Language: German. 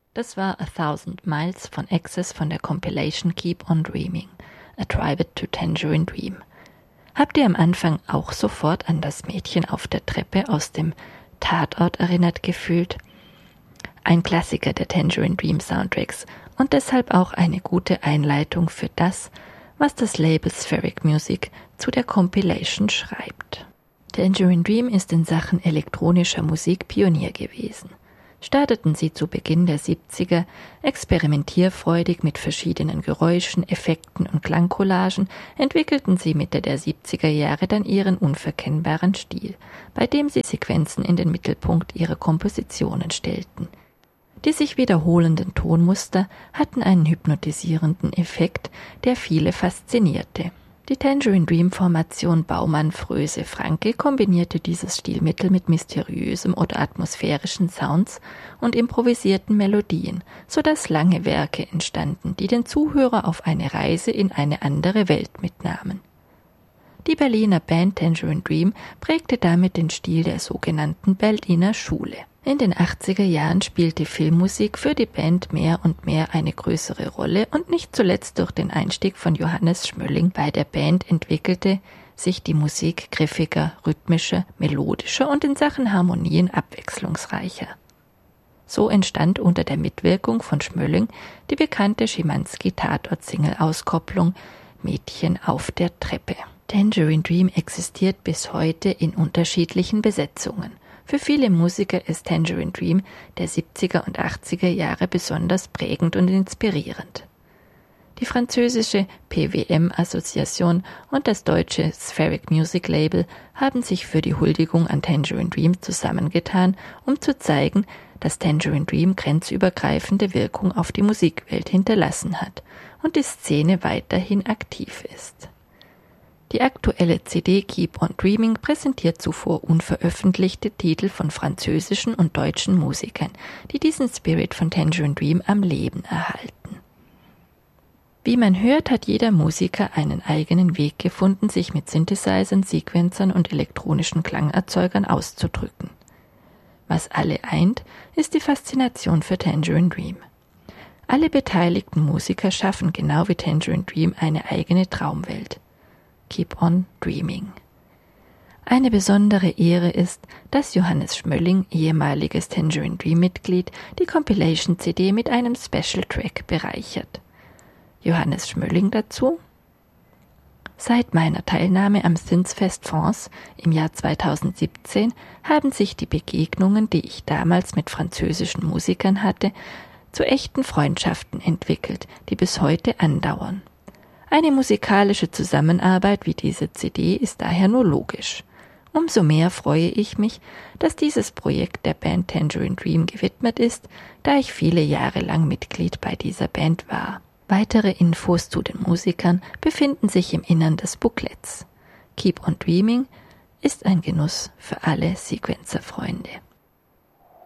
Das war A Thousand Miles von Access von der Compilation Keep on Dreaming, A Tribute to Tangerine Dream. Habt ihr am Anfang auch sofort an das Mädchen auf der Treppe aus dem Tatort erinnert gefühlt? Ein Klassiker der Tangerine Dream Soundtracks und deshalb auch eine gute Einleitung für das, was das Label Spheric Music zu der Compilation schreibt. Tangerine Dream ist in Sachen elektronischer Musik Pionier gewesen. Starteten sie zu Beginn der 70er experimentierfreudig mit verschiedenen Geräuschen, Effekten und Klangcollagen, entwickelten sie Mitte der 70er Jahre dann ihren unverkennbaren Stil, bei dem sie Sequenzen in den Mittelpunkt ihrer Kompositionen stellten. Die sich wiederholenden Tonmuster hatten einen hypnotisierenden Effekt, der viele faszinierte. Die Tangerine Dream Formation Baumann-Fröse-Franke kombinierte dieses Stilmittel mit mysteriösem oder atmosphärischen Sounds und improvisierten Melodien, sodass lange Werke entstanden, die den Zuhörer auf eine Reise in eine andere Welt mitnahmen. Die Berliner Band Tangerine Dream prägte damit den Stil der sogenannten Berliner Schule. In den 80er Jahren spielte Filmmusik für die Band mehr und mehr eine größere Rolle und nicht zuletzt durch den Einstieg von Johannes Schmölling bei der Band entwickelte sich die Musik griffiger, rhythmischer, melodischer und in Sachen Harmonien abwechslungsreicher. So entstand unter der Mitwirkung von Schmölling die bekannte Schimanski-Tatort-Single-Auskopplung Mädchen auf der Treppe. Tangerine Dream existiert bis heute in unterschiedlichen Besetzungen. Für viele Musiker ist Tangerine Dream der 70er und 80er Jahre besonders prägend und inspirierend. Die französische PWM Association und das deutsche Spheric Music Label haben sich für die Huldigung an Tangerine Dream zusammengetan, um zu zeigen, dass Tangerine Dream grenzübergreifende Wirkung auf die Musikwelt hinterlassen hat und die Szene weiterhin aktiv ist. Die aktuelle CD Keep on Dreaming präsentiert zuvor unveröffentlichte Titel von französischen und deutschen Musikern, die diesen Spirit von Tangerine Dream am Leben erhalten. Wie man hört, hat jeder Musiker einen eigenen Weg gefunden, sich mit Synthesizern, Sequencern und elektronischen Klangerzeugern auszudrücken. Was alle eint, ist die Faszination für Tangerine Dream. Alle beteiligten Musiker schaffen genau wie Tangerine Dream eine eigene Traumwelt. Keep on Dreaming. Eine besondere Ehre ist, dass Johannes Schmölling, ehemaliges Tangerine Dream-Mitglied, die Compilation-CD mit einem Special-Track bereichert. Johannes Schmölling dazu: Seit meiner Teilnahme am Synthfest France im Jahr 2017 haben sich die Begegnungen, die ich damals mit französischen Musikern hatte, zu echten Freundschaften entwickelt, die bis heute andauern. Eine musikalische Zusammenarbeit wie diese CD ist daher nur logisch. Umso mehr freue ich mich, dass dieses Projekt der Band Tangerine Dream gewidmet ist, da ich viele Jahre lang Mitglied bei dieser Band war. Weitere Infos zu den Musikern befinden sich im Innern des Booklets. Keep on Dreaming ist ein Genuss für alle Sequencer-Freunde.